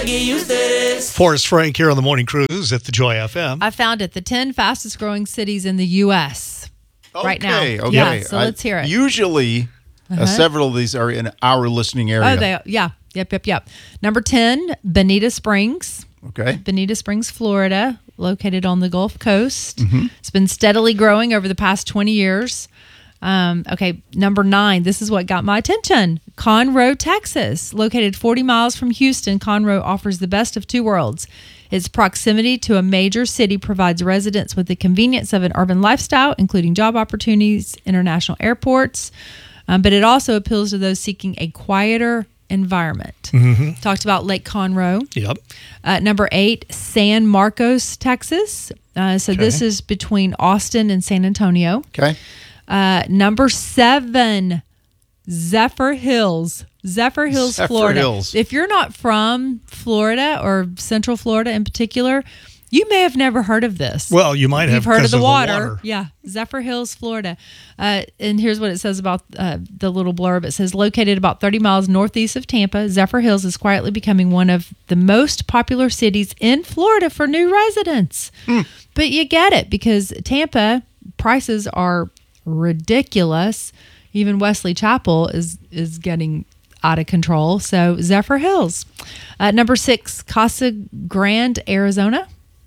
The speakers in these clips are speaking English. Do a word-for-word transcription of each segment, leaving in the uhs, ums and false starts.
gotta get used to this. Forrest Frank here on the Morning Cruise at the Joy F M. I found it. The ten fastest growing cities in the U S right now. Okay, okay. Yeah, so I- let's hear it. Usually, uh, several of these are in our listening area. Oh, they yeah. Yep, yep, yep. Number ten, Bonita Springs. Okay. Bonita Springs, Florida, located on the Gulf Coast. Mm-hmm. It's been steadily growing over the past twenty years. Um, okay, number nine, this is what got my attention. Conroe, Texas, located forty miles from Houston. Conroe offers the best of two worlds. Its proximity to a major city provides residents with the convenience of an urban lifestyle, including job opportunities, international airports, um, but it also appeals to those seeking a quieter environment. Mm-hmm. Talked about Lake Conroe. Yep. Uh, number eight, San Marcos, Texas. Uh, so Okay. this is between Austin and San Antonio. Okay. Uh, number seven, Zephyr Hills. Zephyr Hills, Zephyr Florida. Hills. If you're not from Florida or Central Florida in particular, you may have never heard of this. Well, you might have You've heard of because the, of water. the water. Yeah, Zephyr Hills, Florida. Uh, and here's what it says about uh, the little blurb. It says, located about thirty miles northeast of Tampa, Zephyr Hills is quietly becoming one of the most popular cities in Florida for new residents. Hmm. But you get it because Tampa prices are ridiculous. Even Wesley Chapel is is getting out of control. So Zephyr Hills. Uh, number six, Casa Grande, Arizona.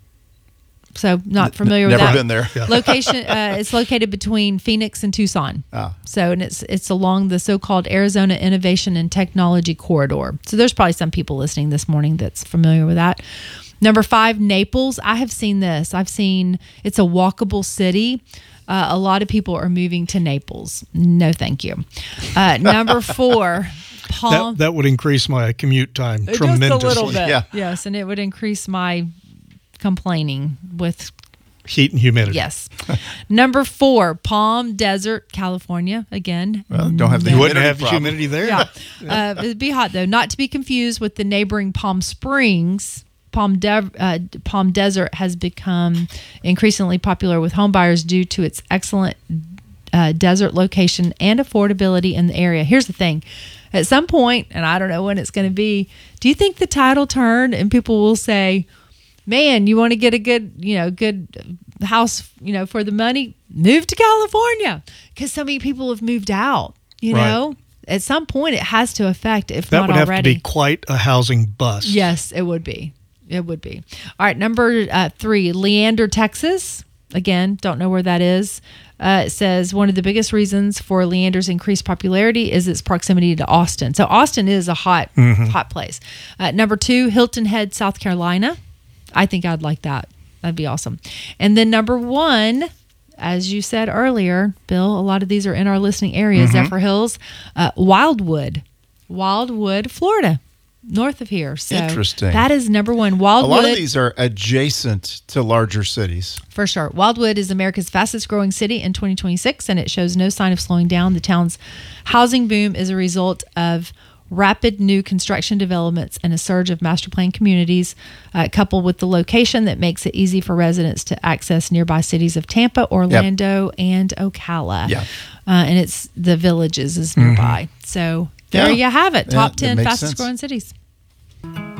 So not familiar with Never that. been there. Yeah. Location. Uh, it's located between Phoenix and Tucson. Ah. So and it's it's along the so-called Arizona Innovation and Technology Corridor. So there's probably some people listening this morning that's familiar with that. Number five, Naples. I have seen this. I've seen it's a walkable city. Uh, a lot of people are moving to Naples. No, thank you. Uh, number four, Palm. That, that would increase my commute time Just tremendously. a little bit. Yeah. Yes, and it would increase my complaining with Heat and humidity. yes. Number four, Palm Desert, California. Again, Well, don't have the You wouldn't humidity have problem. humidity there? yeah, uh, it'd be hot though. Not to be confused with the neighboring Palm Springs. Palm, De- uh, Palm Desert has become increasingly popular with home buyers due to its excellent uh, desert location and affordability in the area. Here's the thing. At some point, and I don't know when it's going to be, do you think the tide will turn and people will say, man, you want to get a good, you know, good house, you know, for the money? Move to California. Because so many people have moved out, you Right. know? At some point, it has to affect, if That not would have already. to be quite a housing bust. Yes, it would be. It would be. All right, number uh, three, Leander, Texas. Again, don't know where that is. Uh, it says one of the biggest reasons for Leander's increased popularity is its proximity to Austin. So Austin is a hot, hot place. Uh, number two, Hilton Head, South Carolina. I think I'd like that. That'd be awesome. And then number one, as you said earlier, Bill, a lot of these are in our listening area, Zephyr Hills, uh, Wildwood, Wildwood, Florida. North of here. So Interesting. that is number one. A Wildwood, lot of these are adjacent to larger cities. for sure. Wildwood is America's fastest growing city in twenty twenty-six, and it shows no sign of slowing down. The town's housing boom is a result of rapid new construction developments and a surge of master plan communities, uh, coupled with the location that makes it easy for residents to access nearby cities of Tampa, Orlando, and Ocala. Yeah. Uh, and it's the Villages is nearby. So there Yeah. you have it. Yeah, Top that ten makes fastest sense. growing cities.